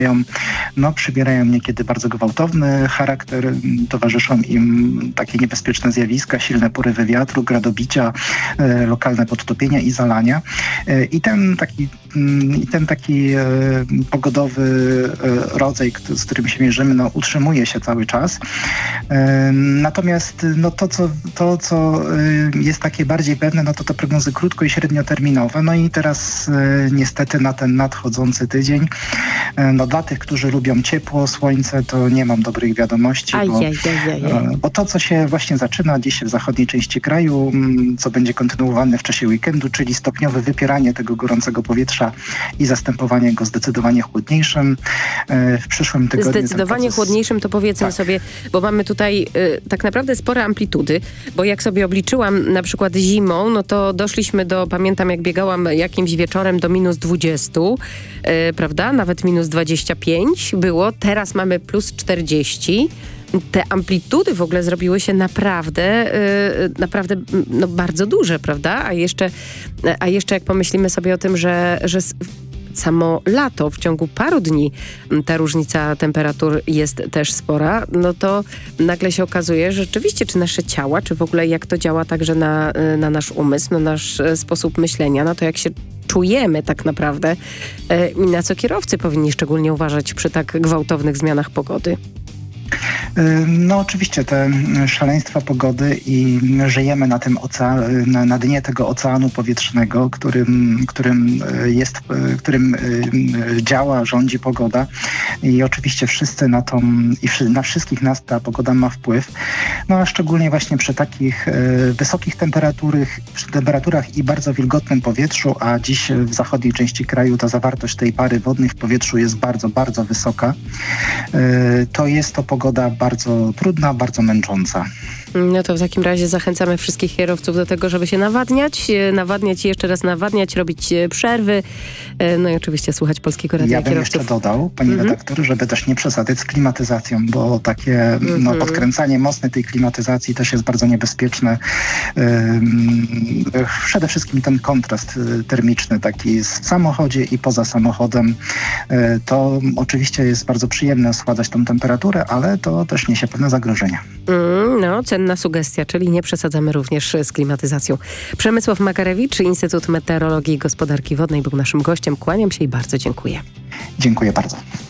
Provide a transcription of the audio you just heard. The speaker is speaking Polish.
przybierają niekiedy bardzo gwałtowny charakter, towarzyszą im takie niebezpieczne zjawiska, silne porywy wiatru, gradobicia, lokalne podtopienia i zalania. I ten taki pogodowy rodzaj, z którym się mierzymy, utrzymuje się cały czas. Natomiast to, co jest takie bardziej pewne, to te prognozy krótko- i średnioterminowe. No i teraz niestety na ten nadchodzący tydzień, dla tych, którzy lubią ciepło, słońce, to nie mam dobrych wiadomości, bo to, co się właśnie zaczyna dziś w zachodniej części kraju, co będzie kontynuowane w czasie weekendu, czyli stopniowe wypieranie tego gorącego powietrza i zastępowanie go zdecydowanie chłodniejszym. W przyszłym tygodniu zdecydowanie chłodniejszym to powiedzmy sobie, bo mamy tutaj tak naprawdę spore amplitudy, bo jak sobie obliczyłam na przykład zimą, to doszliśmy pamiętam jak biegałam jakimś wieczorem do -20, prawda? Nawet -25 było, teraz mamy +40. Te amplitudy w ogóle zrobiły się naprawdę bardzo duże, prawda? A jeszcze jak pomyślimy sobie o tym, że samo lato, w ciągu paru dni ta różnica temperatur jest też spora, to nagle się okazuje, że rzeczywiście czy nasze ciała, czy w ogóle jak to działa także na nasz umysł, na nasz sposób myślenia, na to jak się czujemy tak naprawdę i na co kierowcy powinni szczególnie uważać przy tak gwałtownych zmianach pogody. Oczywiście te szaleństwa pogody i żyjemy na dnie tego oceanu powietrznego, którym działa, rządzi pogoda i oczywiście wszyscy na wszystkich nas ta pogoda ma wpływ. A szczególnie właśnie przy takich wysokich temperaturach i bardzo wilgotnym powietrzu, a dziś w zachodniej części kraju ta zawartość tej pary wodnej w powietrzu jest bardzo, bardzo wysoka. To jest to pogoda bardzo trudna, bardzo męcząca. To w takim razie zachęcamy wszystkich kierowców do tego, żeby się nawadniać i jeszcze raz nawadniać, robić przerwy, i oczywiście słuchać Polskiego Radia Kierowców. Ja bym jeszcze dodał, pani redaktor, żeby też nie przesadzać z klimatyzacją, bo takie podkręcanie mocne tej klimatyzacji też jest bardzo niebezpieczne. Przede wszystkim ten kontrast termiczny taki w samochodzie i poza samochodem. To oczywiście jest bardzo przyjemne osładzać tą temperaturę, ale to też niesie pewne zagrożenia. Cenna sugestia, czyli nie przesadzamy również z klimatyzacją. Przemysław Makarewicz, Instytut Meteorologii i Gospodarki Wodnej był naszym gościem. Kłaniam się i bardzo dziękuję. Dziękuję bardzo.